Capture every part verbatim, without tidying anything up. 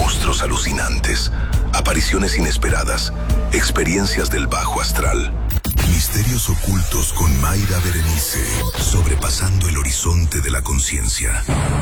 monstruos alucinantes, apariciones inesperadas, experiencias del bajo astral. Misterios ocultos con Mayra Berenice, sobrepasando el horizonte de la conciencia.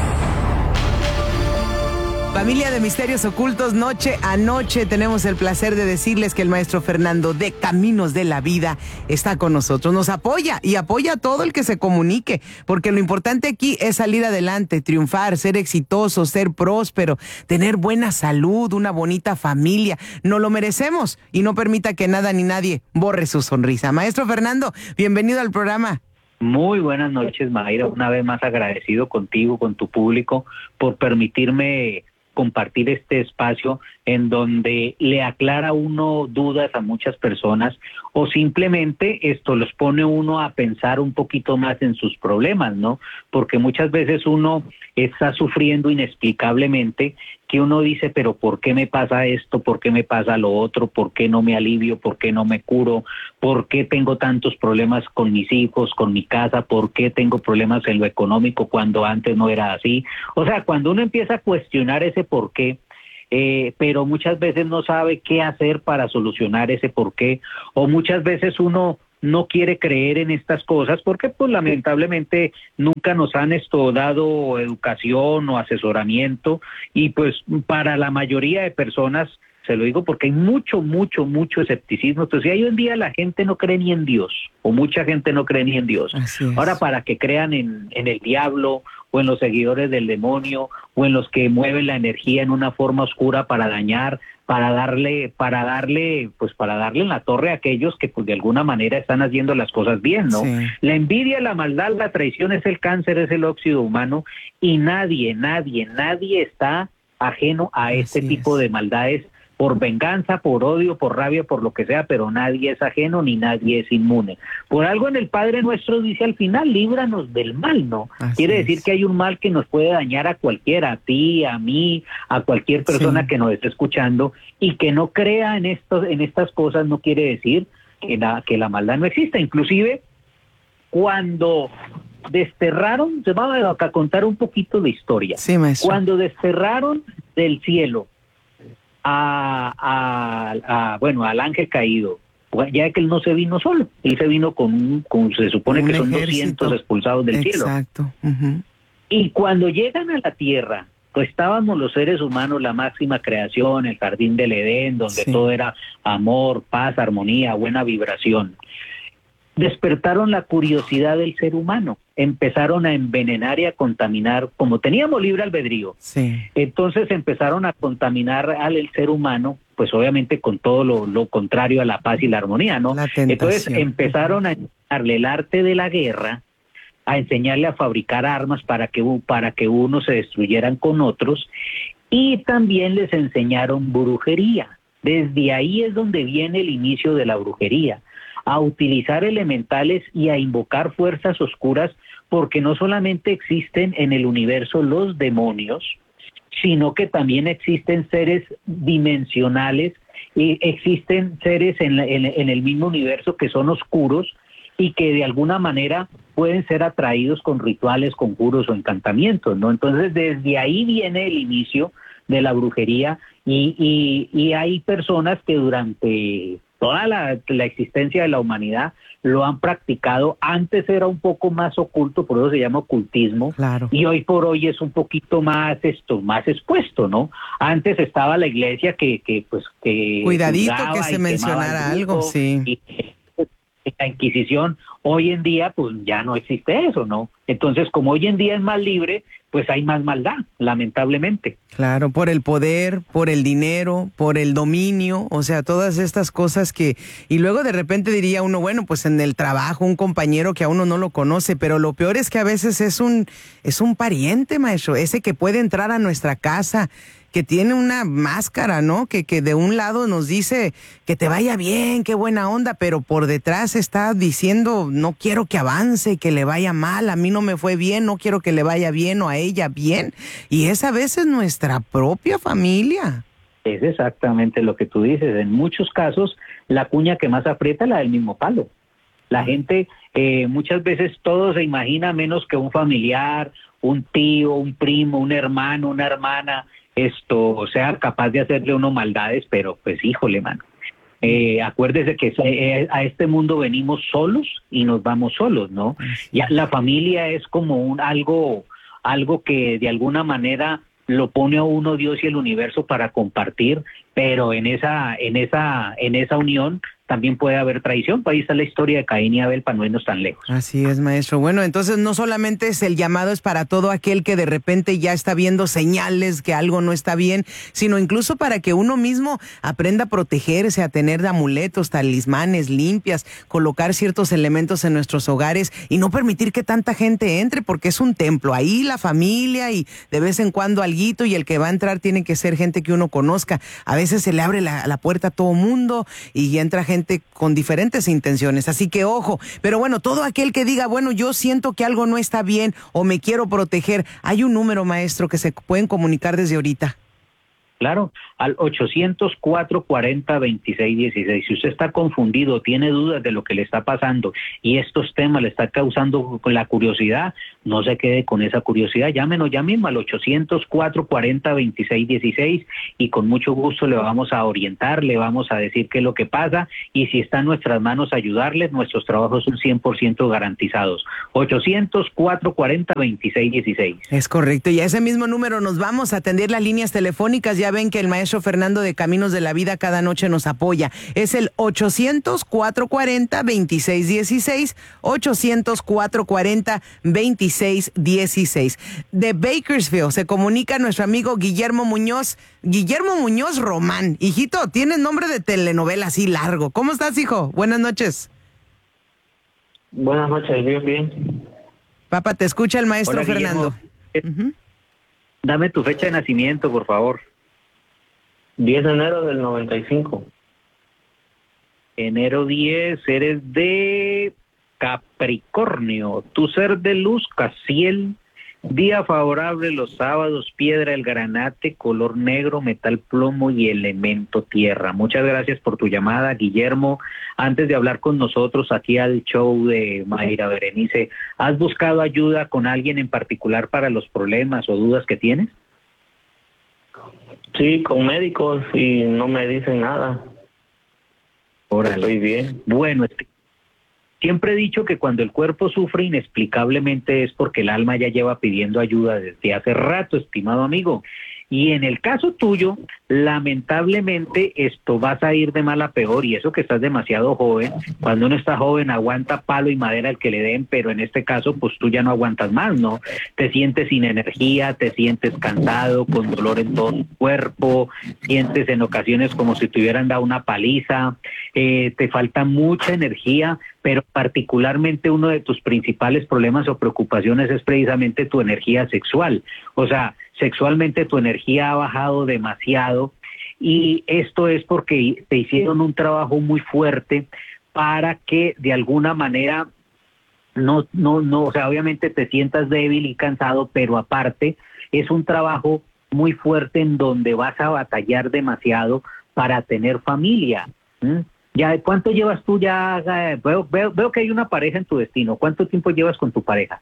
Familia de Misterios Ocultos, noche a noche tenemos el placer de decirles que el maestro Fernando de Caminos de la Vida está con nosotros. Nos apoya y apoya a todo el que se comunique, porque lo importante aquí es salir adelante, triunfar, ser exitoso, ser próspero, tener buena salud, una bonita familia. Nos lo merecemos y no permita que nada ni nadie borre su sonrisa. Maestro Fernando, bienvenido al programa. Muy buenas noches, Mayra. Una vez más agradecido contigo, con tu público, por permitirme compartir este espacio en donde le aclara uno dudas a muchas personas o simplemente esto los pone uno a pensar un poquito más en sus problemas, ¿no? Porque muchas veces uno está sufriendo inexplicablemente que uno dice, pero ¿por qué me pasa esto? ¿Por qué me pasa lo otro? ¿Por qué no me alivio? ¿Por qué no me curo? ¿Por qué tengo tantos problemas con mis hijos, con mi casa? ¿Por qué tengo problemas en lo económico cuando antes no era así? O sea, cuando uno empieza a cuestionar ese por qué, eh, pero muchas veces no sabe qué hacer para solucionar ese por qué, o muchas veces uno no quiere creer en estas cosas porque pues lamentablemente nunca nos han esto dado educación o asesoramiento y pues para la mayoría de personas, se lo digo porque hay mucho, mucho, mucho escepticismo. Entonces, hoy en día la gente no cree ni en Dios, o mucha gente no cree ni en Dios. Ahora, para que crean en, en el diablo, o en los seguidores del demonio, o en los que mueven la energía en una forma oscura para dañar, para darle, para darle, pues para darle en la torre a aquellos que pues de alguna manera están haciendo las cosas bien, ¿no? Sí. La envidia, la maldad, la traición es el cáncer, es el óxido humano, y nadie, nadie, nadie está ajeno a este Así tipo es. de maldades, por venganza, por odio, por rabia, por lo que sea, pero nadie es ajeno ni nadie es inmune. Por algo en el Padre Nuestro dice al final, líbranos del mal, ¿no? Así Quiere decir es. que hay un mal que nos puede dañar a cualquiera, a ti, a mí, a cualquier persona sí. que nos esté escuchando, y que no crea en estos, en estas cosas no quiere decir que la, que la maldad no exista. Inclusive, cuando desterraron, se va a contar un poquito de historia, sí, cuando desterraron del cielo A, a, a bueno al ángel caído, ya que él no se vino solo, él se vino con, con se supone un que son ejército. doscientos expulsados del Exacto. cielo. Exacto. Uh-huh. Y cuando llegan a la tierra, pues estábamos los seres humanos, la máxima creación, el jardín del Edén, donde sí. todo era amor, paz, armonía, buena vibración. Despertaron la curiosidad del ser humano, empezaron a envenenar y a contaminar, como teníamos libre albedrío, sí. entonces empezaron a contaminar al el ser humano, pues obviamente con todo lo, lo contrario a la paz y la armonía, ¿no? La entonces empezaron a enseñarle el arte de la guerra, a enseñarle a fabricar armas para que, para que unos se destruyeran con otros, y también les enseñaron brujería. Desde ahí es donde viene el inicio de la brujería, a utilizar elementales y a invocar fuerzas oscuras, porque no solamente existen en el universo los demonios, sino que también existen seres dimensionales, y existen seres en, la, en, en el mismo universo que son oscuros y que de alguna manera pueden ser atraídos con rituales, conjuros o encantamientos, ¿no? Entonces desde ahí viene el inicio de la brujería y, y, y hay personas que durante toda la, la existencia de la humanidad lo han practicado. Antes era un poco más oculto, por eso se llama ocultismo, claro. y hoy por hoy es un poquito más esto, más expuesto, ¿no? Antes estaba la iglesia que, que pues que cuidadito que se mencionara algo, sí. Y, la Inquisición, hoy en día pues ya no existe eso, ¿no? Entonces, como hoy en día es más libre, pues hay más maldad, lamentablemente. Claro, por el poder, por el dinero, por el dominio, o sea, todas estas cosas que... Y luego de repente diría uno, bueno, pues en el trabajo, un compañero que a uno no lo conoce, pero lo peor es que a veces es un, es un pariente, maestro, ese que puede entrar a nuestra casa, que tiene una máscara, ¿no? Que, que de un lado nos dice que te vaya bien, qué buena onda, pero por detrás está diciendo, no quiero que avance, que le vaya mal, a mí no me fue bien, no quiero que le vaya bien o a ella bien. Y es a veces nuestra propia familia. Es exactamente lo que tú dices. En muchos casos, la cuña que más aprieta es la del mismo palo. La gente, eh, muchas veces todo se imagina menos que un familiar un tío, un primo, un hermano, una hermana, esto sea capaz de hacerle uno maldades, pero pues híjole, mano. Eh, acuérdese que eh, a este mundo venimos solos y nos vamos solos, ¿no? Ya la familia es como un algo, algo que de alguna manera lo pone a uno Dios y el universo para compartir, pero en esa, en esa, en esa unión también puede haber traición. Ahí está la historia de Caín y Abel, para no irnos tan lejos. Así es, maestro. Bueno, entonces no solamente es el llamado, es para todo aquel que de repente ya está viendo señales que algo no está bien, sino incluso para que uno mismo aprenda a protegerse, a tener amuletos, talismanes, limpias, colocar ciertos elementos en nuestros hogares y no permitir que tanta gente entre, porque es un templo. Ahí la familia y de vez en cuando alguito, y el que va a entrar tiene que ser gente que uno conozca. A veces se le abre la, la puerta a todo mundo y entra gente con diferentes intenciones, así que ojo. Pero bueno, todo aquel que diga, bueno, yo siento que algo no está bien o me quiero proteger, hay un número, maestro, que se pueden comunicar desde ahorita. Claro, al ochocientos, cuatrocientos cuarenta, veintiséis dieciséis. Si usted está confundido, tiene dudas de lo que le está pasando y estos temas le está causando la curiosidad, no se quede con esa curiosidad, llámenos ya mismo al ochocientos, cuatrocientos cuarenta, veintiséis dieciséis y con mucho gusto le vamos a orientar, le vamos a decir qué es lo que pasa y si está en nuestras manos ayudarles, nuestros trabajos son cien por ciento garantizados. ochocientos, cuatrocientos cuarenta, veintiséis dieciséis. Es correcto, y a ese mismo número nos vamos a atender las líneas telefónicas. Ya ven que el maestro Fernando de Caminos de la Vida cada noche nos apoya. Es el ochocientos, cuatrocientos cuarenta, veintiséis dieciséis, ochocientos, cuatrocientos cuarenta, veintiséis dieciséis. De Bakersfield se comunica nuestro amigo Guillermo Muñoz. Guillermo Muñoz Román. Hijito, tienes nombre de telenovela así largo. ¿Cómo estás, hijo? Buenas noches. Buenas noches, bien, bien. Papá, te escucha el maestro. Hola, Fernando. Uh-huh. Dame tu fecha de nacimiento, por favor. diez de enero del noventa y cinco. Enero diez, eres de Capricornio. Tu ser de luz, Casiel. Día favorable los sábados, piedra el granate, color negro, metal plomo y elemento tierra. Muchas gracias por tu llamada, Guillermo. Antes de hablar con nosotros aquí al show de Mayra Berenice, ¿has buscado ayuda con alguien en particular para los problemas o dudas que tienes? Sí, con médicos y no me dicen nada. Órale. Estoy bien. Bueno, siempre he dicho que cuando el cuerpo sufre inexplicablemente es porque el alma ya lleva pidiendo ayuda desde hace rato, estimado amigo. Y en el caso tuyo, lamentablemente esto vas a ir de mal a peor, y eso que estás demasiado joven. Cuando uno está joven aguanta palo y madera el que le den, pero en este caso pues tú ya no aguantas más, ¿no? Te sientes sin energía, te sientes cansado, con dolor en todo tu cuerpo, sientes en ocasiones como si te hubieran dado una paliza, eh, te falta mucha energía, pero particularmente uno de tus principales problemas o preocupaciones es precisamente tu energía sexual. O sea, sexualmente tu energía ha bajado demasiado y esto es porque te hicieron un trabajo muy fuerte para que de alguna manera no, no, no, o sea, obviamente te sientas débil y cansado, pero aparte es un trabajo muy fuerte en donde vas a batallar demasiado para tener familia. ¿Mm? Ya, ¿cuánto llevas tú ya? Eh, veo, veo, veo que hay una pareja en tu destino. ¿Cuánto tiempo llevas con tu pareja?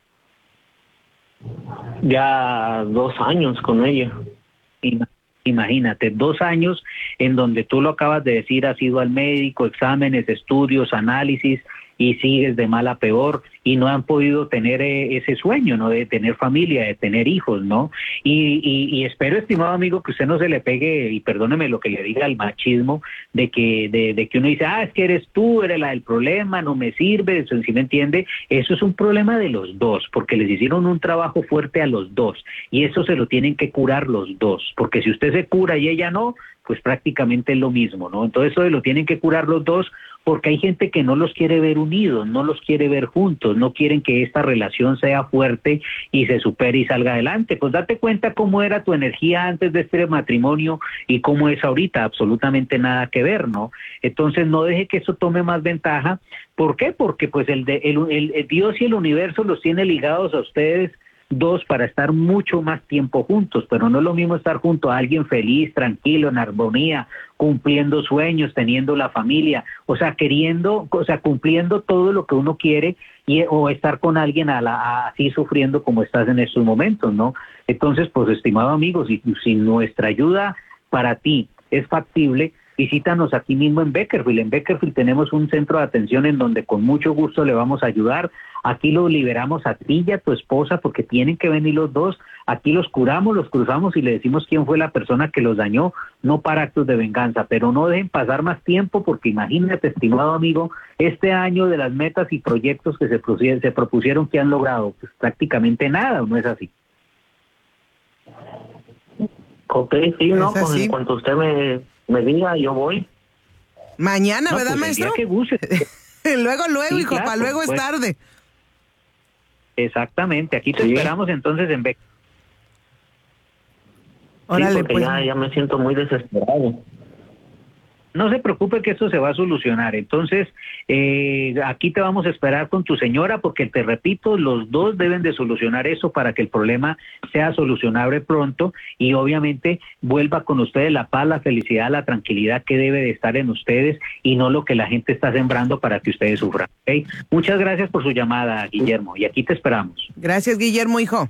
Ya dos años con ella. Imagínate, dos años en donde tú lo acabas de decir, has ido al médico, exámenes, estudios, análisis, y sigues de mal a peor, y no han podido tener eh, ese sueño, ¿no? De tener familia, de tener hijos, ¿no? Y, y, y espero, estimado amigo, que usted no se le pegue, y perdóneme lo que le diga, al machismo, de que de, de que uno dice, ah, es que eres tú, eres la del problema, no me sirve, eso, ¿sí me entiende? Eso es un problema de los dos, porque les hicieron un trabajo fuerte a los dos, y eso se lo tienen que curar los dos, porque si usted se cura y ella no, pues prácticamente es lo mismo, ¿no? Entonces eso lo tienen que curar los dos, porque hay gente que no los quiere ver unidos, no los quiere ver juntos, no quieren que esta relación sea fuerte y se supere y salga adelante. Pues date cuenta cómo era tu energía antes de este matrimonio y cómo es ahorita, absolutamente nada que ver, ¿no? Entonces no deje que eso tome más ventaja. ¿Por qué? Porque pues el, de, el, el, el Dios y el universo los tiene ligados a ustedes dos, para estar mucho más tiempo juntos, pero no es lo mismo estar junto a alguien feliz, tranquilo, en armonía, cumpliendo sueños, teniendo la familia, o sea, queriendo, o sea, cumpliendo todo lo que uno quiere, y, o estar con alguien a la, a, así sufriendo como estás en estos momentos, ¿no? Entonces, pues, estimado amigo, si, si nuestra ayuda para ti es factible, visítanos aquí mismo en Beckerfield. En Beckerfield tenemos un centro de atención en donde con mucho gusto le vamos a ayudar. Aquí los liberamos a ti y a tu esposa porque tienen que venir los dos. Aquí los curamos, los cruzamos y le decimos quién fue la persona que los dañó, no para actos de venganza. Pero no dejen pasar más tiempo porque imagínate, estimado amigo, este año de las metas y proyectos que se propusieron, se propusieron que han logrado, pues prácticamente nada, ¿no es así? Ok, sí, no, pues en cuanto usted me, me diga, yo voy. Mañana, No, ¿verdad, pues, maestro? el día que guste. luego, luego, Sí, hijo, claro, para luego es pues. tarde. Exactamente, aquí te Sí. esperamos entonces en Beckerfield. Órale, Sí, porque pues. ya, ya me siento muy desesperado. No se preocupe que esto se va a solucionar. Entonces, eh, aquí te vamos a esperar con tu señora porque te repito, los dos deben de solucionar eso para que el problema sea solucionable pronto y obviamente vuelva con ustedes la paz, la felicidad, la tranquilidad que debe de estar en ustedes y no lo que la gente está sembrando para que ustedes sufran. ¿Okay? Muchas gracias por su llamada, Guillermo, y aquí te esperamos. Gracias, Guillermo, hijo.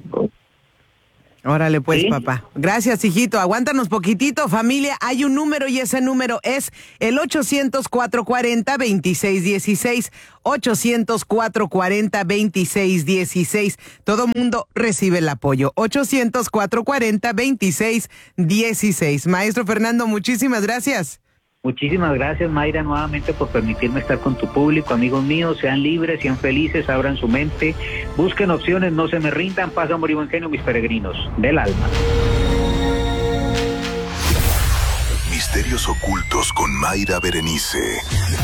Órale, pues, ¿Sí? papá. Gracias, hijito. Aguántanos poquitito, familia. Hay un número y ese número es el ochocientos, cuatrocientos cuarenta, veintiséis dieciséis. ochocientos, cuatrocientos cuarenta, veintiséis dieciséis. Todo mundo recibe el apoyo. ochocientos, cuatrocientos cuarenta, veintiséis dieciséis. Maestro Fernando, muchísimas gracias. Muchísimas gracias, Mayra, nuevamente por permitirme estar con tu público. Amigos míos, sean libres, sean felices, abran su mente, busquen opciones, no se me rindan, paz, amor y buen genio, mis peregrinos del alma. Misterios ocultos con Mayra Berenice.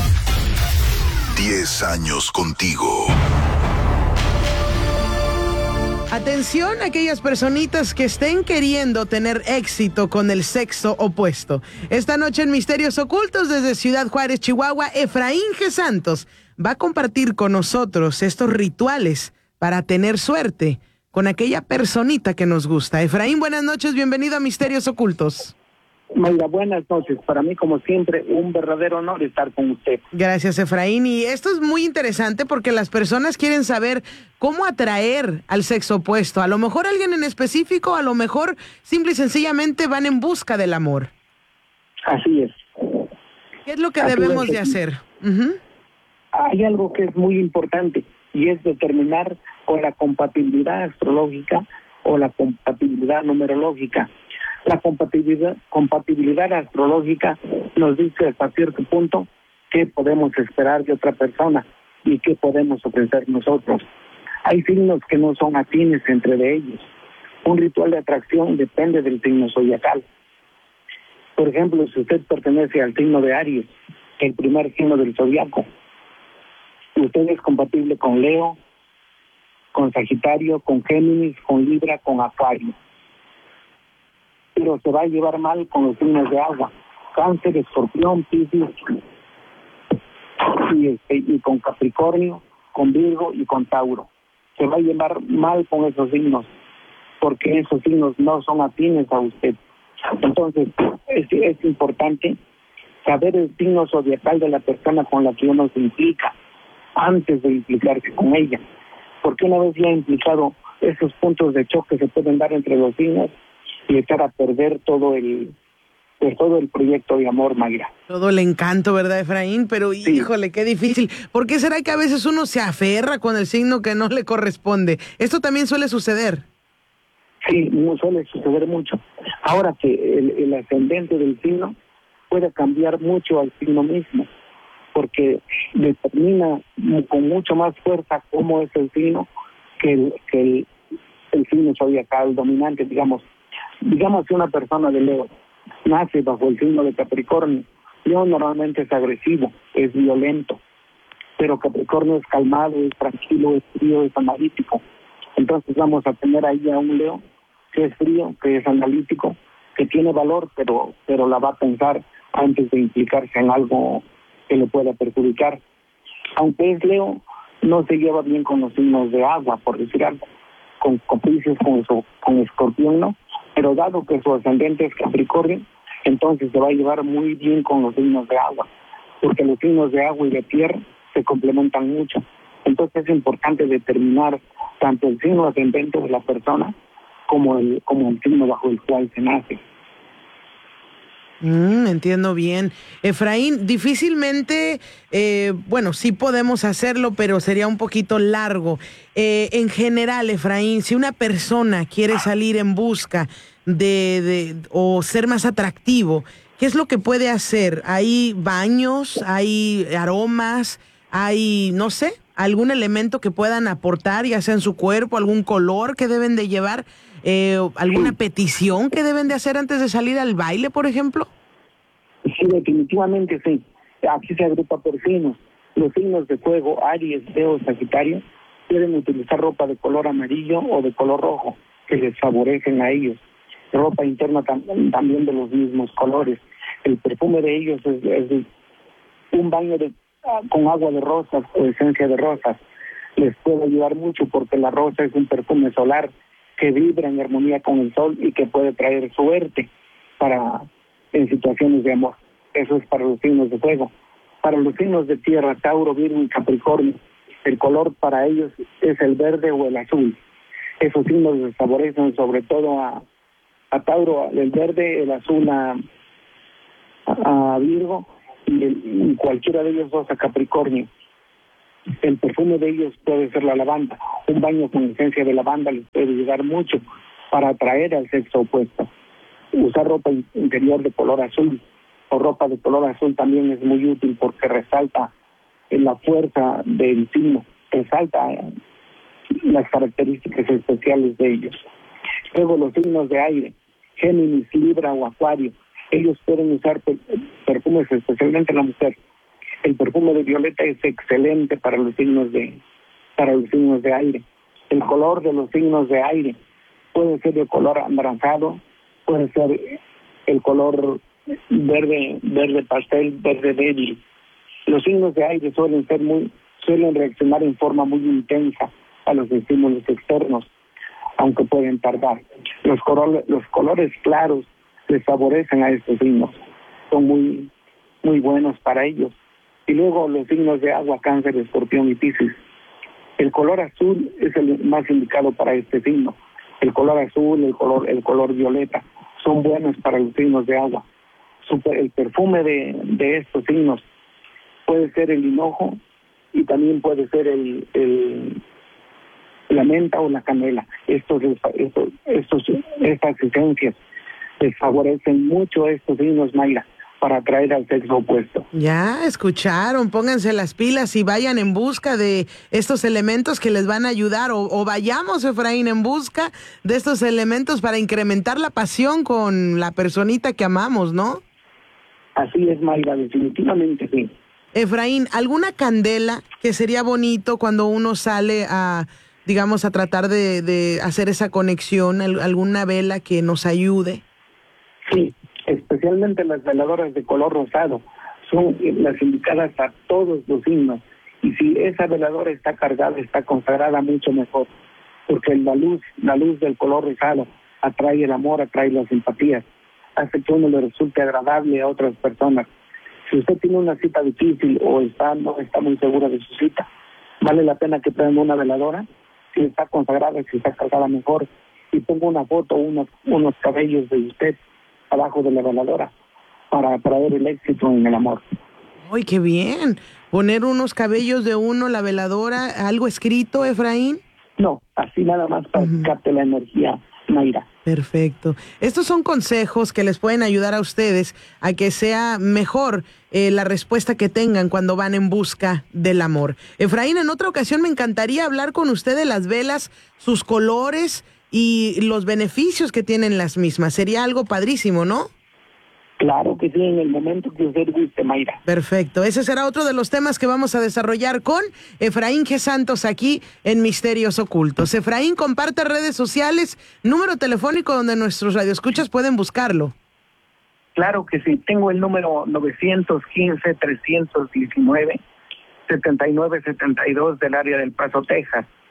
Diez años contigo. Atención a aquellas personitas que estén queriendo tener éxito con el sexo opuesto. Esta noche en Misterios Ocultos desde Ciudad Juárez, Chihuahua, Efraín G. Santos va a compartir con nosotros estos rituales para tener suerte con aquella personita que nos gusta. Efraín, buenas noches, bienvenido a Misterios Ocultos. Mayra, buenas noches. Para mí, como siempre, un verdadero honor estar con usted. Gracias, Efraín. Y esto es muy interesante porque las personas quieren saber cómo atraer al sexo opuesto. A lo mejor alguien en específico, a lo mejor simple y sencillamente van en busca del amor. Así es. ¿Qué es lo que Así debemos es. de hacer? Uh-huh. Hay algo que es muy importante y es determinar con la compatibilidad astrológica o la compatibilidad numerológica. La compatibilidad, compatibilidad astrológica nos dice hasta cierto punto qué podemos esperar de otra persona y qué podemos ofrecer nosotros. Hay signos que no son afines entre de ellos. Un ritual de atracción depende del signo zodiacal. Por ejemplo, si usted pertenece al signo de Aries, el primer signo del zodiaco, usted es compatible con Leo, con Sagitario, con Géminis, con Libra, con Acuario. Pero se va a llevar mal con los signos de agua, Cáncer, Escorpión, Piscis, y, este, y con Capricornio, con Virgo y con Tauro. Se va a llevar mal con esos signos, porque esos signos no son afines a usted. Entonces, es, es importante saber el signo zodiacal de la persona con la que uno se implica, antes de implicarse con ella. Porque una vez ya implicado, esos puntos de choque se pueden dar entre los signos y echar a perder todo el pues todo el proyecto de amor, Mayra. Todo el encanto, ¿verdad, Efraín? Pero Sí. híjole, qué difícil. ¿Por qué será que a veces uno se aferra con el signo que no le corresponde? Esto también suele suceder. Sí, no suele suceder mucho. Ahora que el, el ascendente del signo puede cambiar mucho al signo mismo, porque determina con mucho más fuerza cómo es el signo que el, que el, el signo zodiacal dominante, digamos. Digamos que una persona de Leo nace bajo el signo de Capricornio. Leo normalmente es agresivo, es violento, pero Capricornio es calmado, es tranquilo, es frío, es analítico. Entonces vamos a tener ahí a un Leo que es frío, que es analítico, que tiene valor, pero pero la va a pensar antes de implicarse en algo que le pueda perjudicar. Aunque es Leo, no se lleva bien con los signos de agua, por decir algo. con Piscis, con, su, con Escorpión, ¿no? Pero dado que su ascendente es Capricornio, entonces se va a llevar muy bien con los signos de agua, porque los signos de agua y de tierra se complementan mucho. Entonces es importante determinar tanto el signo ascendente de la persona como el, como el signo bajo el cual se nace. Mm, entiendo bien. Efraín, difícilmente, eh, bueno, sí podemos hacerlo, pero sería un poquito largo. Eh, en general, Efraín, si una persona quiere salir en busca de, de, o ser más atractivo, ¿qué es lo que puede hacer? ¿Hay baños, hay aromas, hay, no sé, algún elemento que puedan aportar, ya sea en su cuerpo, algún color que deben de llevar? Eh, ¿Alguna petición que deben de hacer antes de salir al baile, por ejemplo? Sí, definitivamente sí. Aquí se agrupa por signos. Los signos de fuego, Aries, Leo, Sagitario, pueden utilizar ropa de color amarillo o de color rojo, que les favorecen a ellos. Ropa interna tam- también de los mismos colores. El perfume de ellos es, es un baño de, con agua de rosas o esencia de rosas. Les puede ayudar mucho porque la rosa es un perfume solar que vibra en armonía con el sol y que puede traer suerte para en situaciones de amor. Eso es para los signos de fuego. Para los signos de tierra, Tauro, Virgo y Capricornio, el color para ellos es el verde o el azul. Esos signos les favorecen sobre todo a, a Tauro, el verde, el azul a, a, a Virgo y, el, y cualquiera de ellos dos a Capricornio. El perfume de ellos puede ser la lavanda. Un baño con esencia de lavanda les puede ayudar mucho para atraer al sexo opuesto. Usar ropa interior de color azul o ropa de color azul también es muy útil porque resalta la fuerza del signo, resalta las características especiales de ellos. Luego los signos de aire, Géminis, Libra o Acuario, ellos pueden usar perfumes, especialmente la mujer. El perfume de violeta es excelente para los signos de para los signos de aire. El color de los signos de aire puede ser de color anaranjado, puede ser el color verde, verde pastel, verde débil. Los signos de aire suelen ser muy, suelen reaccionar en forma muy intensa a los estímulos externos, aunque pueden tardar. Los colores, los colores claros les favorecen a estos signos, son muy, muy buenos para ellos. Y luego los signos de agua, Cáncer, Escorpión y Piscis. El color azul es el más indicado para este signo. El color azul, el color, el color violeta, son buenos para los signos de agua. Super, el perfume de, de estos signos puede ser el hinojo y también puede ser el, el la menta o la canela. Estos, estos, estos, estas esencias les favorecen mucho a estos signos, Mayra, para atraer al sexo opuesto. Ya escucharon, pónganse las pilas y vayan en busca de estos elementos que les van a ayudar, o, o vayamos, Efraín, en busca de estos elementos para incrementar la pasión con la personita que amamos, ¿no? Así es, Mayra, definitivamente sí. Efraín, ¿alguna candela que sería bonito cuando uno sale a, digamos, a tratar de, de hacer esa conexión, alguna vela que nos ayude? Sí, especialmente las veladoras de color rosado son las indicadas a todos los signos, y si esa veladora está cargada, está consagrada, mucho mejor, porque la luz, la luz del color rosado atrae el amor, atrae las simpatías, hace que uno le resulte agradable a otras personas. Si usted tiene una cita difícil o está no está muy segura de su cita, vale la pena que prenda una veladora, si está consagrada, si está cargada mejor, y ponga una foto, unos, unos cabellos de usted abajo de la veladora para traer el éxito en el amor. ¡Ay, qué bien! ¿Poner unos cabellos de uno, la veladora, algo escrito, Efraín? No, así nada más para uh-huh. que capte la energía, Mayra. Perfecto. Estos son consejos que les pueden ayudar a ustedes a que sea mejor eh, la respuesta que tengan cuando van en busca del amor. Efraín, en otra ocasión me encantaría hablar con usted de las velas, sus colores y los beneficios que tienen las mismas. Sería algo padrísimo, ¿no? Claro que sí, en el momento que usted guste, Mayra. Perfecto. Ese será otro de los temas que vamos a desarrollar con Efraín G. Santos aquí en Misterios Ocultos. Efraín, comparte redes sociales, número telefónico donde nuestros radioescuchas pueden buscarlo. Claro que sí. Tengo el número nueve uno cinco, tres uno nueve, siete nueve siete dos del área del Paso, Texas.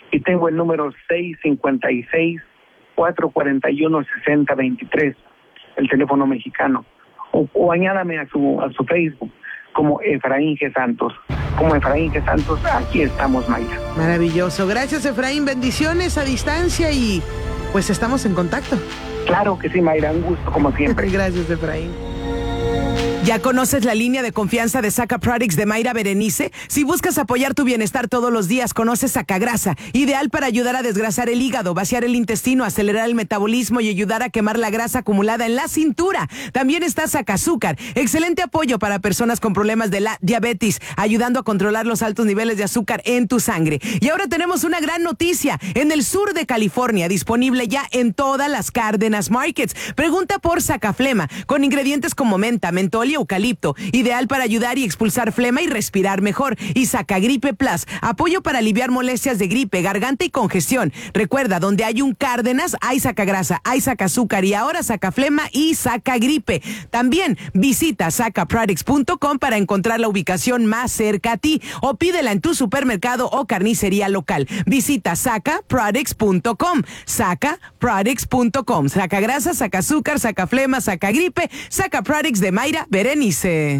y tengo el número seis cinco seis, cuatro cuatro uno, seis cero dos tres, el teléfono mexicano. O, o añádame a su a su Facebook como Efraín G. Santos. Como Efraín G. Santos, aquí estamos, Mayra. Maravilloso. Gracias, Efraín. Bendiciones a distancia y pues estamos en contacto. Claro que sí, Mayra. Un gusto, como siempre. Gracias, Efraín. ¿Ya conoces la línea de confianza de Saca Products de Mayra Berenice? Si buscas apoyar tu bienestar todos los días, conoce Sacagrasa, ideal para ayudar a desgrasar el hígado, vaciar el intestino, acelerar el metabolismo y ayudar a quemar la grasa acumulada en la cintura. También está Sacazúcar, excelente apoyo para personas con problemas de la diabetes, ayudando a controlar los altos niveles de azúcar en tu sangre. Y ahora tenemos una gran noticia, en el sur de California, disponible ya en todas las Cárdenas Markets. Pregunta por Sacaflema, con ingredientes como menta, mentol y eucalipto, ideal para ayudar y expulsar flema y respirar mejor. Y Sacagripe Plus, apoyo para aliviar molestias de gripe, garganta y congestión. Recuerda, donde hay un Cárdenas, hay Sacagrasa, hay Sacazúcar y ahora Sacaflema y Sacagripe. También visita saca products punto com para encontrar la ubicación más cerca a ti o pídela en tu supermercado o carnicería local. Visita saca products punto com, saca products punto com. Sacagrasa, Sacazúcar, Sacaflema, Sacagripe, Saca Products de Mayra Berenice.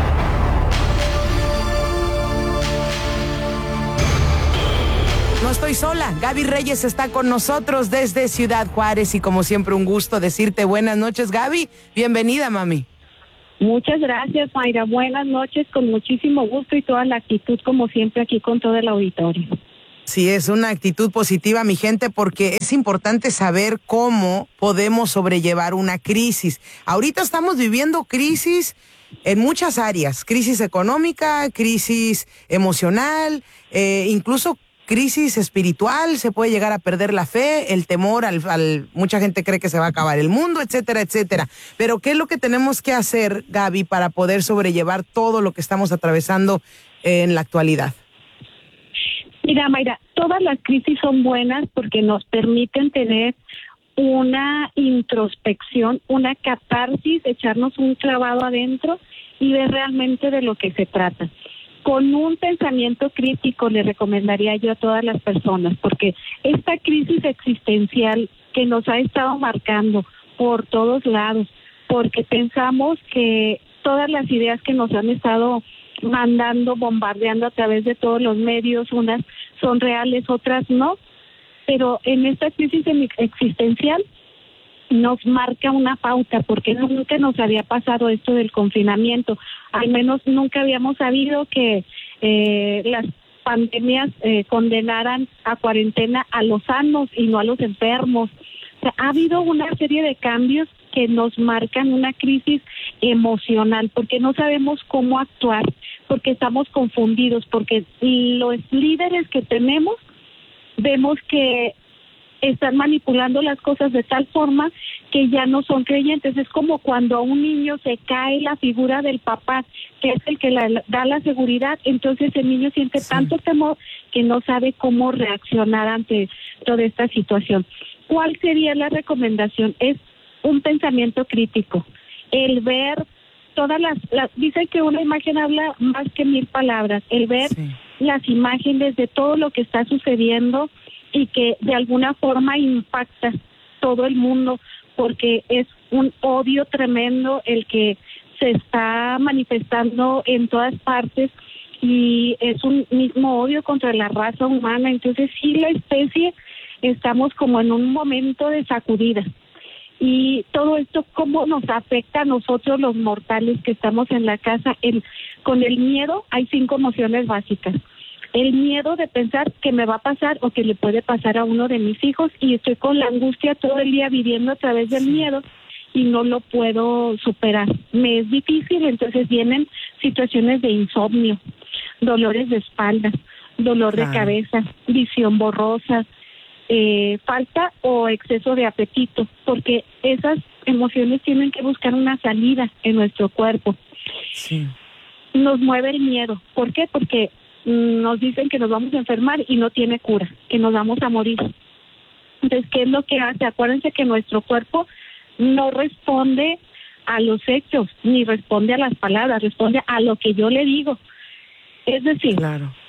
No estoy sola, Gaby Reyes está con nosotros desde Ciudad Juárez y como siempre un gusto decirte buenas noches, Gaby. Bienvenida, mami. Muchas gracias, Mayra. Buenas noches, con muchísimo gusto y toda la actitud como siempre aquí con todo el auditorio. Sí, es una actitud positiva, mi gente, porque es importante saber cómo podemos sobrellevar una crisis. Ahorita estamos viviendo crisis en muchas áreas, crisis económica, crisis emocional, eh, incluso crisis espiritual, se puede llegar a perder la fe, el temor, al, al mucha gente cree que se va a acabar el mundo, etcétera, etcétera. Pero ¿qué es lo que tenemos que hacer, Gaby, para poder sobrellevar todo lo que estamos atravesando eh, en la actualidad? Mira, Mayra, todas las crisis son buenas porque nos permiten tener una introspección, una catarsis, echarnos un clavado adentro y ver realmente de lo que se trata. Con un pensamiento crítico le recomendaría yo a todas las personas, porque esta crisis existencial que nos ha estado marcando por todos lados, porque pensamos que todas las ideas que nos han estado mandando, bombardeando a través de todos los medios, unas son reales, otras no, pero en esta crisis existencial nos marca una pauta, porque nunca nos había pasado esto del confinamiento, al menos nunca habíamos sabido que eh, las pandemias eh, condenaran a cuarentena a los sanos y no a los enfermos. O sea, ha habido una serie de cambios que nos marcan una crisis emocional, porque no sabemos cómo actuar, porque estamos confundidos, porque los líderes que tenemos vemos que están manipulando las cosas de tal forma que ya no son creyentes. Es como cuando a un niño se cae la figura del papá, que es el que la, da la seguridad, entonces el niño siente sí. tanto temor que no sabe cómo reaccionar ante toda esta situación. ¿Cuál sería la recomendación? Es un pensamiento crítico, el ver todas las, las dicen que una imagen habla más que mil palabras, el ver sí. las imágenes de todo lo que está sucediendo y que de alguna forma impacta todo el mundo, porque es un odio tremendo el que se está manifestando en todas partes y es un mismo odio contra la raza humana. Entonces sí, la especie estamos como en un momento de sacudida. Y todo esto, ¿cómo nos afecta a nosotros los mortales que estamos en la casa? El, con el miedo hay cinco emociones básicas. El miedo de pensar que me va a pasar o que le puede pasar a uno de mis hijos, y estoy con la angustia todo el día viviendo a través del miedo y no lo puedo superar. Me es difícil, entonces vienen situaciones de insomnio, dolores de espalda, dolor de cabeza, visión borrosa, Eh, falta o exceso de apetito, porque esas emociones tienen que buscar una salida en nuestro cuerpo. Sí. Nos mueve el miedo. ¿Por qué? Porque mm, nos dicen que nos vamos a enfermar y no tiene cura, que nos vamos a morir. Entonces, ¿qué es lo que hace? Acuérdense que nuestro cuerpo no responde a los hechos, ni responde a las palabras, responde a lo que yo le digo. Es decir, claro.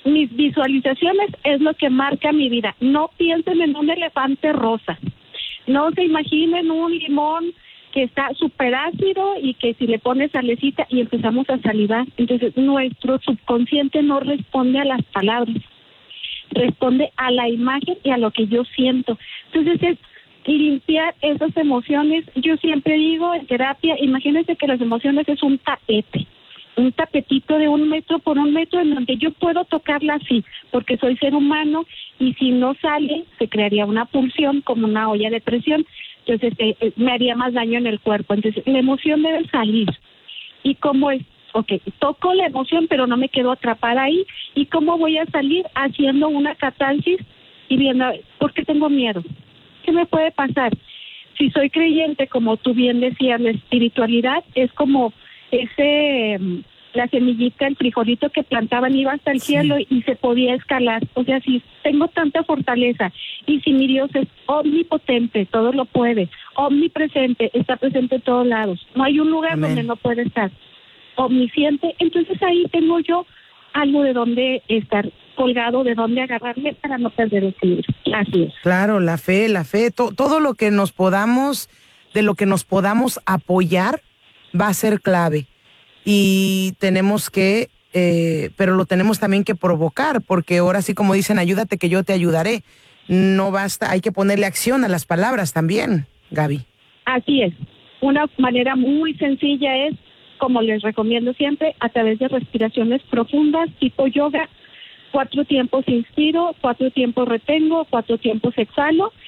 mis visualizaciones es lo que marca mi vida. No piensen en un elefante rosa. No se imaginen un limón que está súper ácido y que si le pones salecita y empezamos a salivar. Entonces, nuestro subconsciente no responde a las palabras, responde a la imagen y a lo que yo siento. Entonces, es limpiar esas emociones. Yo siempre digo en terapia, imagínense que las emociones es un tapete, un tapetito de un metro por un metro en donde yo puedo tocarla así, porque soy ser humano y si no sale, se crearía una pulsión como una olla de presión. Entonces eh, me haría más daño en el cuerpo. Entonces la emoción debe salir. ¿Y cómo es? Ok, toco la emoción, pero no me quedo atrapada ahí. ¿Y cómo voy a salir? Haciendo una catarsis y viendo, ¿por qué tengo miedo? ¿Qué me puede pasar? Si soy creyente, como tú bien decías, la espiritualidad es como ese, la semillita, el frijolito que plantaban iba hasta el sí. cielo y se podía escalar. O sea, si tengo tanta fortaleza y si mi Dios es omnipotente, todo lo puede, omnipresente, está presente en todos lados, no hay un lugar Amén. Donde no puede estar, omnisciente, entonces ahí tengo yo algo de donde estar colgado, de donde agarrarme para no perder el equilibrio. Así es. Claro, la fe, la fe, to- todo lo que nos podamos, de lo que nos podamos apoyar va a ser clave. Y tenemos que, eh, pero lo tenemos también que provocar, porque ahora sí, como dicen, ayúdate que yo te ayudaré. No basta, hay que ponerle acción a las palabras también, Gaby. Así es. Una manera muy sencilla es, como les recomiendo siempre, a través de respiraciones profundas, tipo yoga. Cuatro tiempos inspiro, cuatro tiempos retengo, cuatro tiempos exhalo